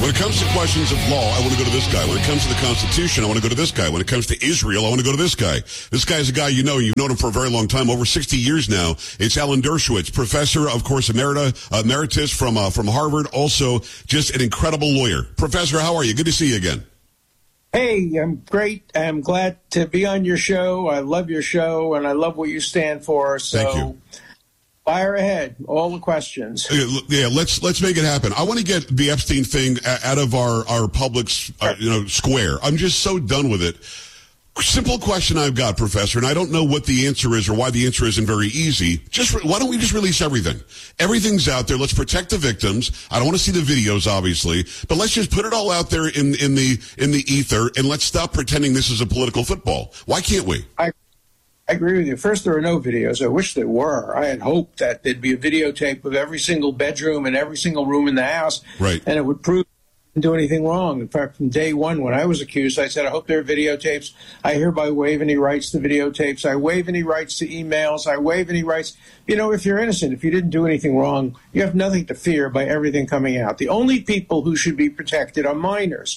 When it comes to questions of law, I want to go to this guy. When it comes to the Constitution, I want to go to this guy. When it comes to Israel, I want to go to this guy. This guy is a guy you know. You've known him for a very long time, over 60 years now. It's Alan Dershowitz, professor, of course, emeritus from Harvard, also just an incredible lawyer. Professor, how are you? Good to see you again. Hey, I'm great. I'm glad to be on your show. I love your show, and I love what you stand for. So, thank you. Fire ahead, all the questions. Yeah, let's make it happen. I want to get the Epstein thing out of our public's square. I'm just so done with it. Simple question I've got, Professor, and I don't know what the answer is or why the answer isn't very easy. Why don't we just release everything? Everything's out there. Let's protect the victims. I don't want to see the videos, obviously, but let's just put it all out there in the ether, and let's stop pretending this is a political football. Why can't we? I agree with you. First, there are no videos. I wish there were. I had hoped that there'd be a videotape of every single bedroom and every single room in the house, right? And it would prove I didn't do anything wrong. In fact, from day one, when I was accused, I said, I hope there are videotapes. I hereby waive any rights to videotapes. I waive any rights to emails. I waive any rights. You know, if you're innocent, if you didn't do anything wrong, you have nothing to fear by everything coming out. The only people who should be protected are minors.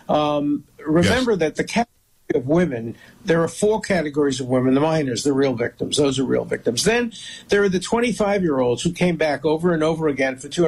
Remember that the category of women, there are 4 categories of women. The minors, the real victims. Those are real victims. Then there are the 25-year-olds who came back over and over again for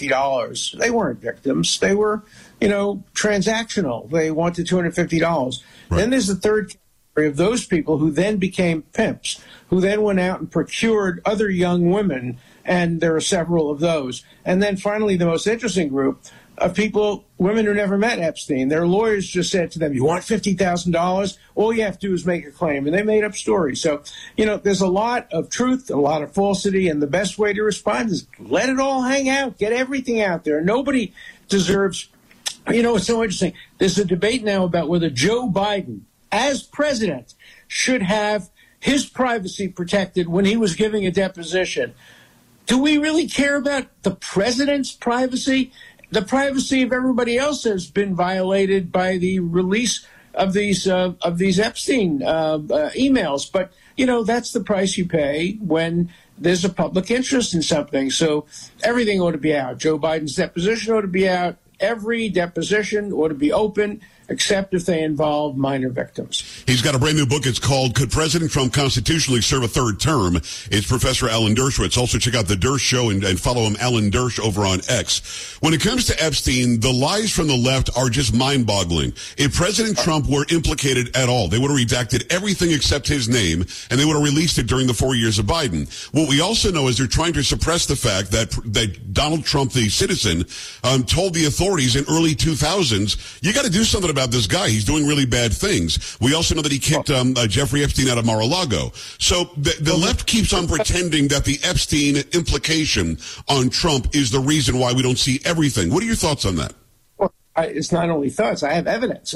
$250. They weren't victims. They were, transactional. They wanted $250. Right. Then there's the third category of those people who then became pimps, who then went out and procured other young women, and there are several of those. And then finally, the most interesting group of people, women who never met Epstein. Their lawyers just said to them, you want $50,000? All you have to do is make a claim. And they made up stories. So, there's a lot of truth, a lot of falsity, and the best way to respond is let it all hang out. Get everything out there. Nobody deserves, it's so interesting. There's a debate now about whether Joe Biden, as president, should have his privacy protected when he was giving a deposition. Do we really care about the president's privacy? The privacy of everybody else has been violated by the release of these Epstein emails. But, that's the price you pay when there's a public interest in something. So everything ought to be out. Joe Biden's deposition ought to be out. Every deposition ought to be open, except if they involve minor victims. He's got a brand new book. It's called Could President Trump Constitutionally Serve a Third Term? It's Professor Alan Dershowitz. Also check out The Dersh Show and follow him, Alan Dersh, over on X. When it comes to Epstein, the lies from the left are just mind-boggling. If President Trump were implicated at all, they would have redacted everything except his name, and they would have released it during the 4 years of Biden. What we also know is they're trying to suppress the fact that Donald Trump, the citizen, told the authorities in early 2000s, you got to do something about this guy. He's doing really bad things. We also know that he kicked Jeffrey Epstein out of Mar-a-Lago. So the left keeps on pretending that the Epstein implication on Trump is the reason why we don't see everything. What are your thoughts on that? Well, it's not only thoughts. I have evidence.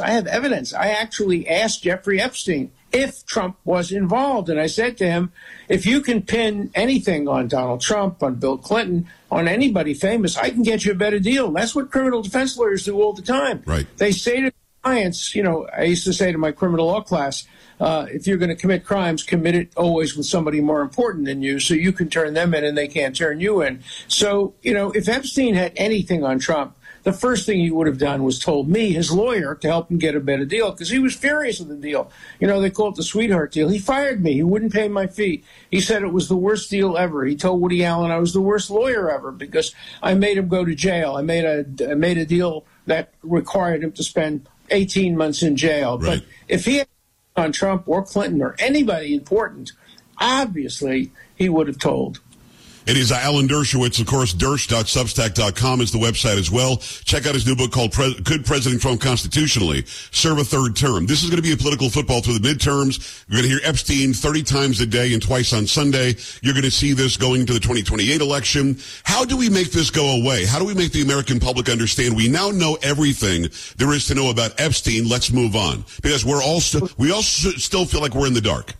I actually asked Jeffrey Epstein if Trump was involved. And I said to him, if you can pin anything on Donald Trump, on Bill Clinton, on anybody famous, I can get you a better deal. That's what criminal defense lawyers do all the time. Right. They say to clients, I used to say to my criminal law class, if you're going to commit crimes, commit it always with somebody more important than you so you can turn them in and they can't turn you in. So, if Epstein had anything on Trump, the first thing he would have done was told me, his lawyer, to help him get a better deal because he was furious with the deal. They call it the sweetheart deal. He fired me. He wouldn't pay my fee. He said it was the worst deal ever. He told Woody Allen I was the worst lawyer ever because I made him go to jail. I made a deal that required him to spend 18 months in jail. Right. But if he had on Trump or Clinton or anybody important, obviously he would have told. It is Alan Dershowitz, of course. Dersh.substack.com is the website as well. Check out his new book called Could President Trump Constitutionally Serve a Third Term? This is going to be a political football through the midterms. You're going to hear Epstein 30 times a day and twice on Sunday. You're going to see this going into the 2028 election. How do we make this go away? How do we make the American public understand we now know everything there is to know about Epstein? Let's move on. Because we all still feel like we're in the dark.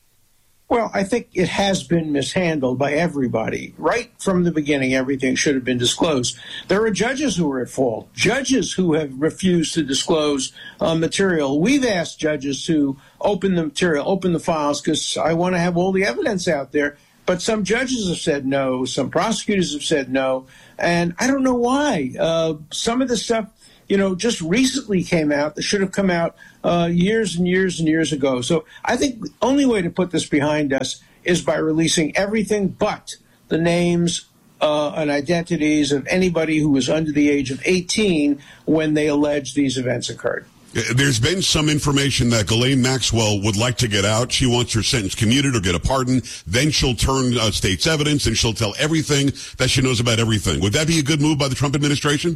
Well, I think it has been mishandled by everybody. Right from the beginning, everything should have been disclosed. There are judges who are at fault, judges who have refused to disclose material. We've asked judges to open the material, open the files, because I want to have all the evidence out there. But some judges have said no, some prosecutors have said no, and I don't know why. Some of the stuff, just recently came out that should have come out years and years and years ago. So I think the only way to put this behind us is by releasing everything but the names and identities of anybody who was under the age of 18 when they allege these events occurred. There's been some information that Ghislaine Maxwell would like to get out. She wants her sentence commuted or get a pardon. Then she'll turn state's evidence and she'll tell everything that she knows about everything. Would that be a good move by the Trump administration?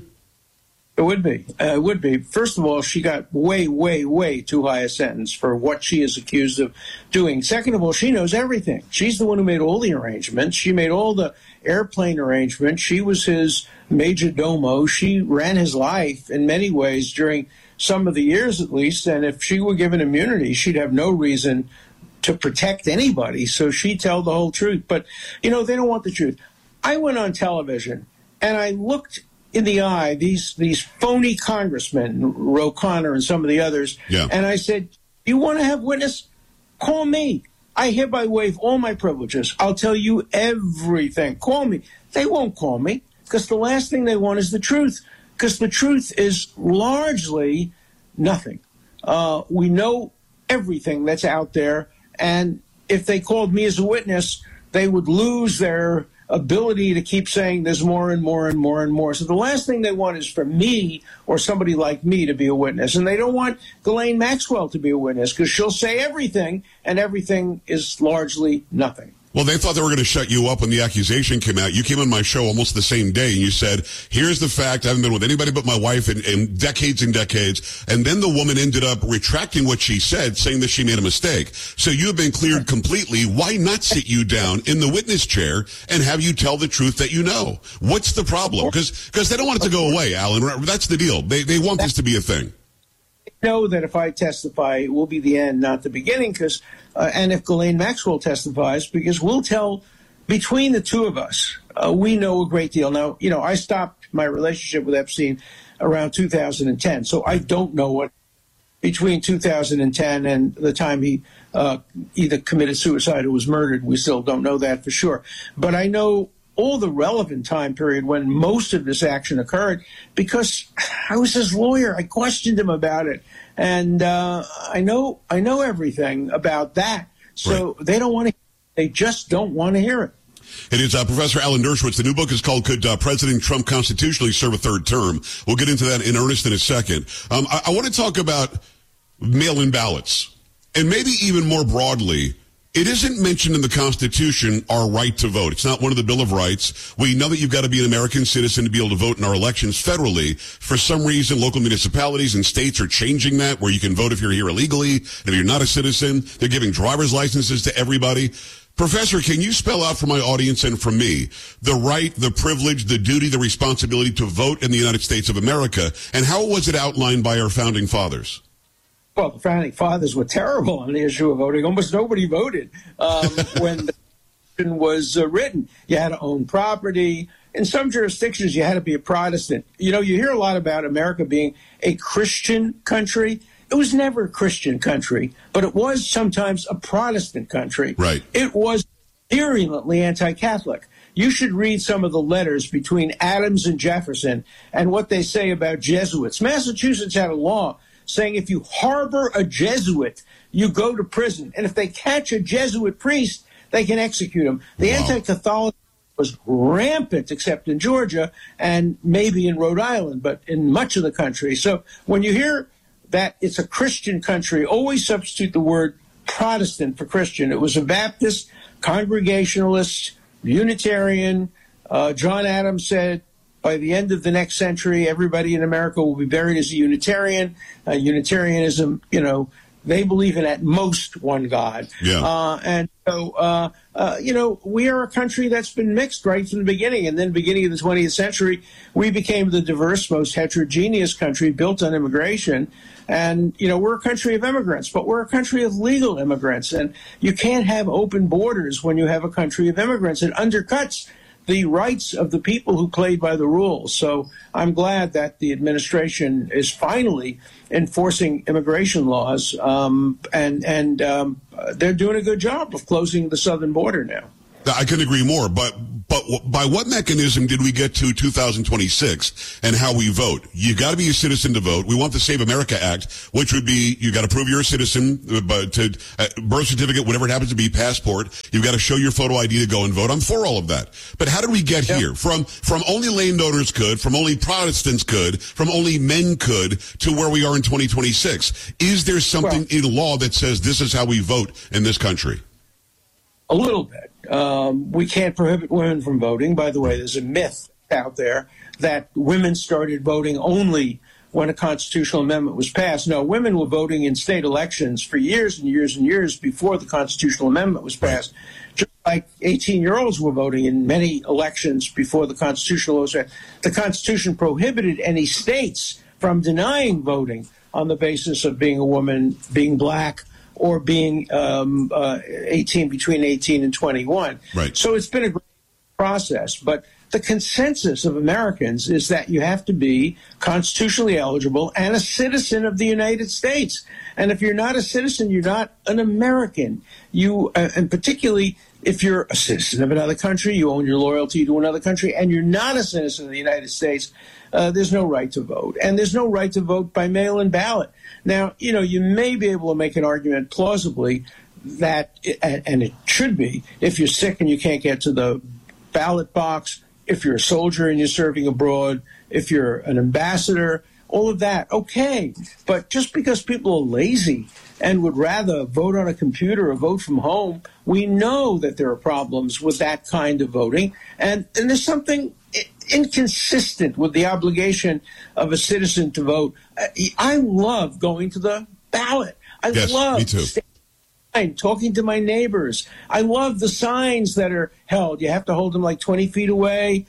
It would be. It would be. First of all, she got way, way, way too high a sentence for what she is accused of doing. Second of all, she knows everything. She's the one who made all the arrangements. She made all the airplane arrangements. She was his major domo. She ran his life in many ways during some of the years at least. And if she were given immunity, she'd have no reason to protect anybody. So she'd tell the whole truth. But, they don't want the truth. I went on television and I looked in the eye these phony congressmen, Ro Khanna and some of the others, and I said, you want to have witness? Call me. I hereby waive all my privileges. I'll tell you everything. Call me. They won't call me because the last thing they want is the truth, because the truth is largely nothing. We know everything that's out there, and if they called me as a witness, they would lose their ability to keep saying there's more and more and more and more. So the last thing they want is for me or somebody like me to be a witness. And they don't want Ghislaine Maxwell to be a witness because she'll say everything, and everything is largely nothing. Well, they thought they were going to shut you up when the accusation came out. You came on my show almost the same day, and you said, here's the fact. I haven't been with anybody but my wife in decades and decades. And then the woman ended up retracting what she said, saying that she made a mistake. So you have been cleared completely. Why not sit you down in the witness chair and have you tell the truth that you know? What's the problem? Because they don't want it to go away, Alan. That's the deal. They want this to be a thing. Know that if I testify, it will be the end, not the beginning. Because, and if Ghislaine Maxwell testifies, because we'll tell between the two of us, we know a great deal. Now, I stopped my relationship with Epstein around 2010, so I don't know what between 2010 and the time he either committed suicide or was murdered. We still don't know that for sure, but I know all the relevant time period when most of this action occurred because I was his lawyer. I questioned him about it, and I know everything about that. So They don't want to. They just don't want to hear it. It is Professor Alan Dershowitz. The new book is called Could President Trump Constitutionally Serve a Third Term? We'll get into that in earnest in a second. I want to talk about mail-in ballots, and maybe even more broadly, it isn't mentioned in the Constitution, our right to vote. It's not one of the Bill of Rights. We know that you've got to be an American citizen to be able to vote in our elections federally. For some reason, local municipalities and states are changing that, where you can vote if you're here illegally, and if you're not a citizen. They're giving driver's licenses to everybody. Professor, can you spell out for my audience and for me the right, the privilege, the duty, the responsibility to vote in the United States of America, and how was it outlined by our founding fathers? Well, the founding fathers were terrible on the issue of voting. Almost nobody voted when the Constitution was written. You had to own property. In some jurisdictions, you had to be a Protestant. You hear a lot about America being a Christian country. It was never a Christian country, but it was sometimes a Protestant country. Right. It was virulently anti-Catholic. You should read some of the letters between Adams and Jefferson and what they say about Jesuits. Massachusetts had a law saying if you harbor a Jesuit, you go to prison. And if they catch a Jesuit priest, they can execute him. The anti-Catholicism was rampant, except in Georgia and maybe in Rhode Island, but in much of the country. So when you hear that it's a Christian country, always substitute the word Protestant for Christian. It was a Baptist, Congregationalist, Unitarian. John Adams said, by the end of the next century, everybody in America will be buried as a Unitarian. Unitarianism, they believe in at most one God. Yeah. And so, we are a country that's been mixed right from the beginning. And then beginning of the 20th century, we became the diverse, most heterogeneous country built on immigration. And, we're a country of immigrants, but we're a country of legal immigrants. And you can't have open borders when you have a country of immigrants. It undercuts the rights of the people who played by the rules. So I'm glad that the administration is finally enforcing immigration laws, and they're doing a good job of closing the southern border now. I couldn't agree more, but by what mechanism did we get to 2026 and how we vote? You got to be a citizen to vote. We want the Save America Act, which would be you got to prove you're a citizen, but to birth certificate, whatever it happens to be, passport. You've got to show your photo ID to go and vote. I'm for all of that. But how did we get here? From only landowners could, from only Protestants could, from only men could, to where we are in 2026? Is there something in law that says this is how we vote in this country? A little bit. We can't prohibit women from voting. By the way, there's a myth out there that women started voting only when a constitutional amendment was passed. No, women were voting in state elections for years and years and years before the constitutional amendment was passed. Just like 18-year-olds were voting in many elections before the constitutional law was passed. The Constitution prohibited any states from denying voting on the basis of being a woman, being black, or being 18 between 18 and 21. Right. So it's been a great process. But the consensus of Americans is that you have to be constitutionally eligible and a citizen of the United States. And if you're not a citizen, you're not an American. You, and particularly if you're a citizen of another country, you own your loyalty to another country, and you're not a citizen of the United States, there's no right to vote. And there's no right to vote by mail-in ballot. Now, you may be able to make an argument plausibly that, and it should be, if you're sick and you can't get to the ballot box, if you're a soldier and you're serving abroad, if you're an ambassador, all of that, okay. But just because people are lazy and would rather vote on a computer or vote from home, we know that there are problems with that kind of voting. And there's something inconsistent with the obligation of a citizen to vote. I love going to the ballot. I love talking to my neighbors. I love the signs that are held. You have to hold them like 20 feet away.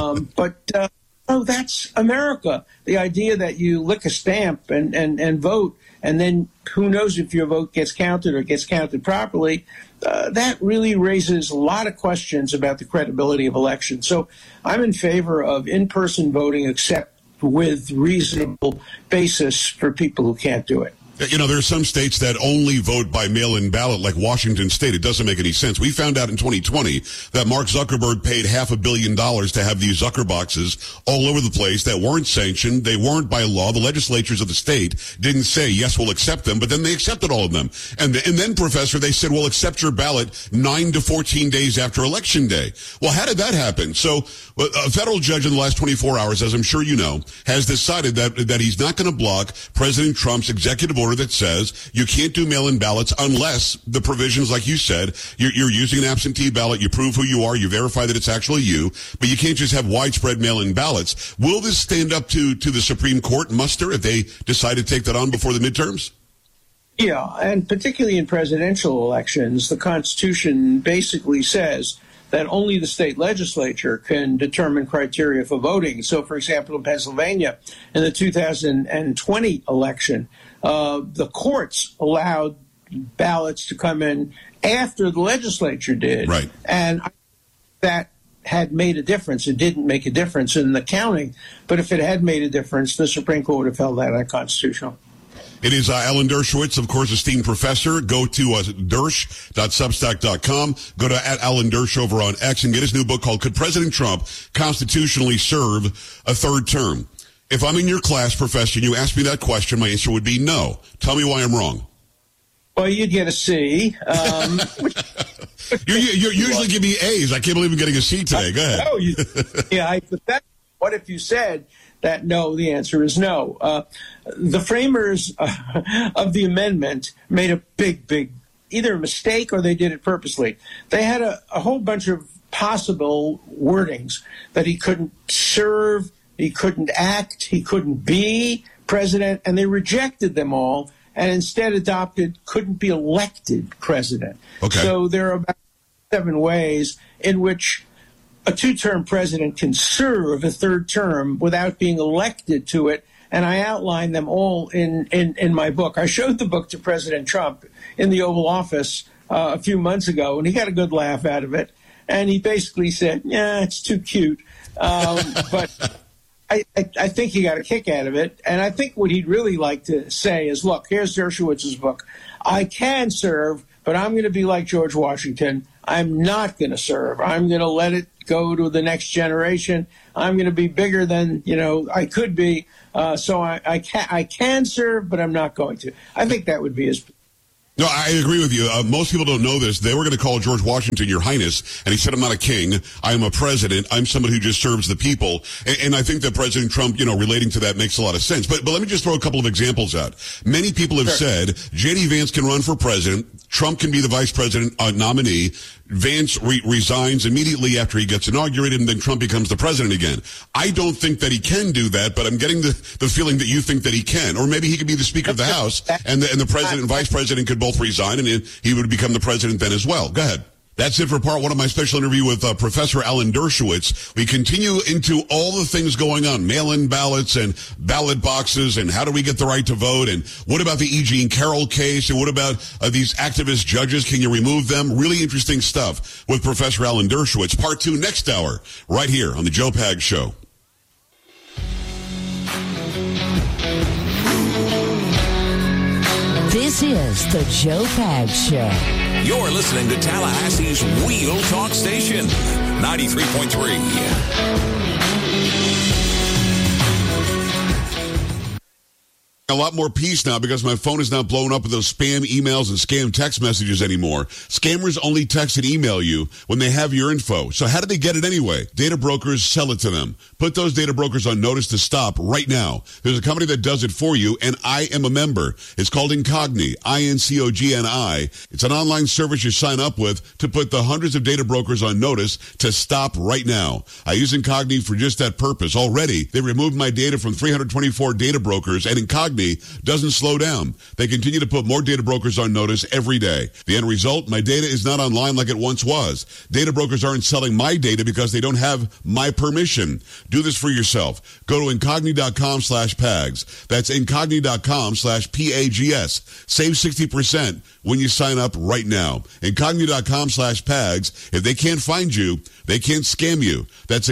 That's America. The idea that you lick a stamp and vote, and then who knows if your vote gets counted or gets counted properly, that really raises a lot of questions about the credibility of elections. So I'm in favor of in-person voting, except with reasonable basis for people who can't do it. There are some states that only vote by mail-in ballot, like Washington State. It doesn't make any sense. We found out in 2020 that Mark Zuckerberg paid $500 million to have these Zucker boxes all over the place that weren't sanctioned. They weren't by law. The legislatures of the state didn't say, yes, we'll accept them, but then they accepted all of them. And then, Professor, they said, we'll accept your ballot 9 to 14 days after Election Day. Well, how did that happen? So a federal judge in the last 24 hours, as I'm sure you know, has decided that he's not going to block President Trump's executive order that says you can't do mail-in ballots unless the provisions, like you said, you're using an absentee ballot, you prove who you are, you verify that it's actually you, but you can't just have widespread mail-in ballots. Will this stand up to the Supreme Court muster if they decide to take that on before the midterms? Yeah, and particularly in presidential elections, the Constitution basically says that only the state legislature can determine criteria for voting. So, for example, in Pennsylvania, in the 2020 election, the courts allowed ballots to come in after the legislature did. Right. And that had made a difference. It didn't make a difference in the counting, but if it had made a difference, the Supreme Court would have held that unconstitutional. It is Alan Dershowitz, of course, esteemed professor. Go to dersh.substack.com. Go to @Alan Dersh over on X and get his new book called Could President Trump Constitutionally Serve a Third Term? If I'm in your class, Professor, and you ask me that question, my answer would be no. Tell me why I'm wrong. Well, you'd get a C. You usually give me A's. I can't believe I'm getting a C today. Go ahead. What if you said that no, the answer is no. The framers of the amendment made a big, either a mistake or they did it purposely. They had a whole bunch of possible wordings that he couldn't serve, he couldn't act, he couldn't be president, and they rejected them all and instead adopted couldn't be elected president. Okay. So there are about 7 ways in which a 2-term president can serve a 3rd term without being elected to it, and I outline them all in my book. I showed the book to President Trump in the Oval Office a few months ago, and he got a good laugh out of it. And he basically said, yeah, it's too cute. But I think he got a kick out of it. And I think what he'd really like to say is, look, here's Dershowitz's book. I can serve, but I'm going to be like George Washington. I'm not going to serve. I'm going to let it go to the next generation. I'm going to be bigger than, I could be. So I can serve, but I'm not going to. I think that would be his. No, I agree with you. Most people don't know this. They were going to call George Washington Your Highness, and he said, I'm not a king. I am a president. I'm somebody who just serves the people. And I think that President Trump, relating to that makes a lot of sense. But let me just throw a couple of examples out. Many people have said J.D. Vance can run for president. Trump can be the vice president nominee. Vance resigns immediately after he gets inaugurated, and then Trump becomes the president again. I don't think that he can do that, but I'm getting the feeling that you think that he can. Or maybe he could be the Speaker of the House, and the president and vice president could both resign, and he would become the president then as well. Go ahead. That's it for part one of my special interview with Professor Alan Dershowitz. We continue into all the things going on, mail-in ballots and ballot boxes, and how do we get the right to vote, and what about the E. Jean Carroll case, and what about these activist judges? Can you remove them? Really interesting stuff with Professor Alan Dershowitz. Part two next hour, right here on the Joe Pags Show. This is the Joe Pags Show. You're listening to Tallahassee's Real Talk Station, 93.3. A lot more peace now because my phone is not blowing up with those spam emails and scam text messages anymore. Scammers only text and email you when they have your info. So how do they get it anyway? Data brokers sell it to them. Put those data brokers on notice to stop right now. There's a company that does it for you, and I am a member. It's called Incogni, I-N-C-O-G-N-I. It's an online service you sign up with to put the hundreds of data brokers on notice to stop right now. I use Incogni for just that purpose. Already, they removed my data from 324 data brokers, and Incogni doesn't slow down. They continue to put more data brokers on notice every day. The end result, my data is not online like it once was. Data brokers aren't selling my data because they don't have my permission. Do this for yourself. Go to Incogni.com/PAGS. That's Incogni.com/PAGS. Save 60% when you sign up right now. Incogni.com/PAGS. If they can't find you, they can't scam you. That's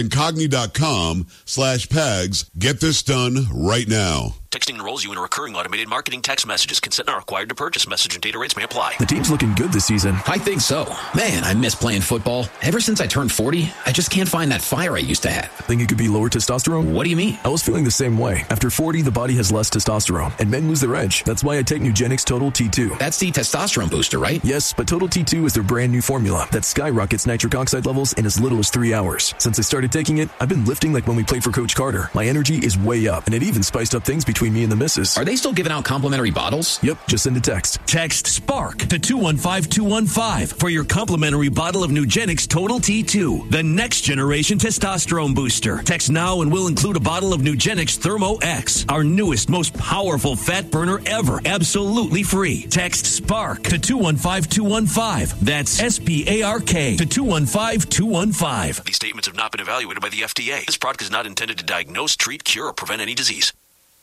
Incogni.com/PAGS. Get this done right now. Texting enrolls you in a recurring automated marketing text messages. Consent not required to purchase. Message and data rates may apply. The team's looking good this season. I think so. Man, I miss playing football. Ever since I turned 40, I just can't find that fire I used to have. Think it could be lower testosterone? What do you mean? I was feeling the same way. After 40, the body has less testosterone, and men lose their edge. That's why I take Nugenix Total T2. That's the testosterone booster, right? Yes, but Total T2 is their brand new formula that skyrockets nitric oxide levels in as little as 3 hours. Since I started taking it, I've been lifting like when we played for Coach Carter. My energy is way up, and it even spiced up things between me and the missus. Are they still giving out complimentary bottles? Yep, just send a text. Text SPARK to 215-215 for your complimentary bottle of Nugenix Total T2, the next generation testosterone booster. Text now and we'll include a bottle of Nugenix Thermo X, our newest, most powerful fat burner ever, absolutely free. Text SPARK to 215-215. That's SPARK to 215-215. These statements have not been evaluated by the FDA. This product is not intended to diagnose, treat, cure, or prevent any disease.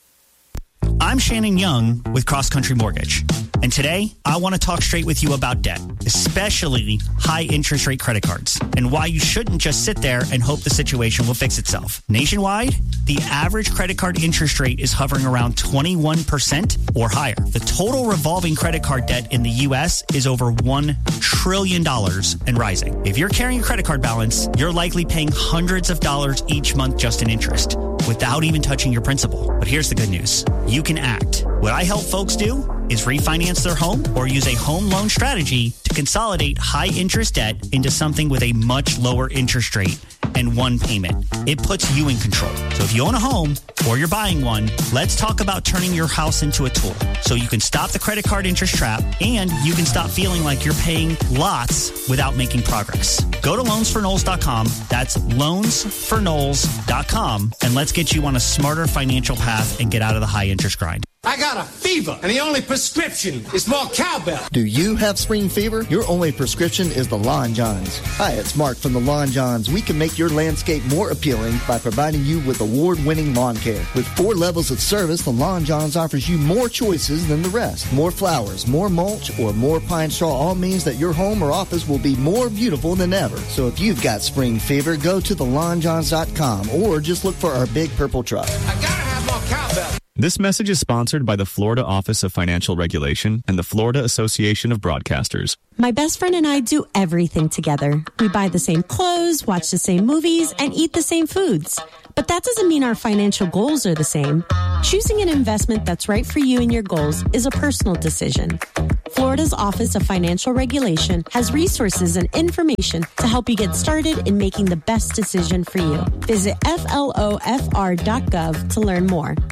I'm Shannon Young with Cross Country Mortgage, and today I want to talk straight with you about debt, especially high interest rate credit cards, and why you shouldn't just sit there and hope the situation will fix itself. Nationwide, the average credit card interest rate is hovering around 21% or higher. The total revolving credit card debt in the U.S. is over $1 trillion and rising. If you're carrying a credit card balance, you're likely paying hundreds of dollars each month just in interest, without even touching your principal. But here's the good news. You can act. What I help folks do is refinance their home or use a home loan strategy to consolidate high interest debt into something with a much lower interest rate and one payment. It puts you in control. So if you own a home or you're buying one, let's talk about turning your house into a tool so you can stop the credit card interest trap and you can stop feeling like you're paying lots without making progress. Go to loansforknowles.com. That's loansforknowles.com, and let's get you on a smarter financial path and get out of the high interest grind. I got a fever, and the only prescription is more cowbell. Do you have spring fever? Your only prescription is the Lawn Johns. Hi, it's Mark from the Lawn Johns. We can make your landscape more appealing by providing you with award-winning lawn care. With 4 levels of service, the Lawn Johns offers you more choices than the rest. More flowers, more mulch, or more pine straw all means that your home or office will be more beautiful than ever. So if you've got spring fever, go to thelawnjohns.com or just look for our big purple truck. I gotta have more cowbell. This message is sponsored by the Florida Office of Financial Regulation and the Florida Association of Broadcasters. My best friend and I do everything together. We buy the same clothes, watch the same movies, and eat the same foods. But that doesn't mean our financial goals are the same. Choosing an investment that's right for you and your goals is a personal decision. Florida's Office of Financial Regulation has resources and information to help you get started in making the best decision for you. Visit flofr.gov to learn more.